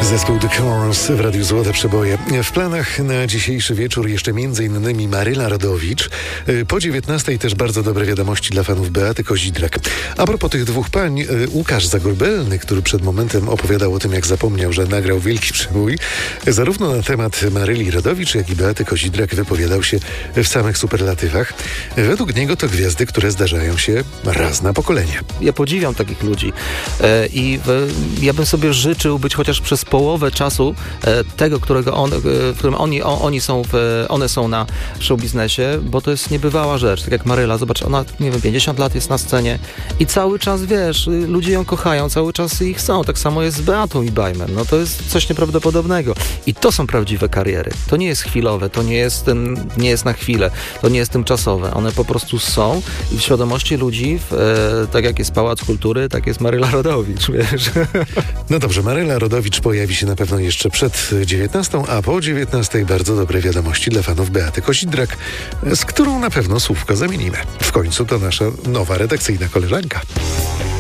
Zespół The Cars w Radiu Złote Przeboje. W planach na dzisiejszy wieczór jeszcze m.in. Maryla Rodowicz. Po 19:00 też bardzo dobre wiadomości dla fanów Beaty Kozidrak. A propos tych dwóch pań, Łukasz Zagorbelny, który przed momentem opowiadał o tym, jak zapomniał, że nagrał Wielki Przebój, zarówno na temat Maryli Rodowicz, jak i Beaty Kozidrak wypowiadał się w samych superlatywach. Według niego to gwiazdy, które zdarzają się raz na pokolenie. Ja podziwiam takich ludzi i ja bym sobie życzył być chociaż przez połowę czasu tego, w którym one są na showbiznesie, bo to jest niebywała rzecz. Tak jak Maryla, zobacz, ona, 50 lat jest na scenie i cały czas, ludzie ją kochają, cały czas ich chcą. Tak samo jest z Beatą i Bajmem. No to jest coś nieprawdopodobnego. I to są prawdziwe kariery. To nie jest chwilowe, to nie jest na chwilę, to nie jest tymczasowe. One po prostu są i w świadomości ludzi, tak jak jest Pałac Kultury, tak jest Maryla Rodowicz, wiesz. No dobrze, Maryla Rodowicz pojawi się na pewno jeszcze przed 19:00, a po 19:00 bardzo dobre wiadomości dla fanów Beaty Kozidrak, z którą na pewno słówko zamienimy. W końcu to nasza nowa redakcyjna koleżanka.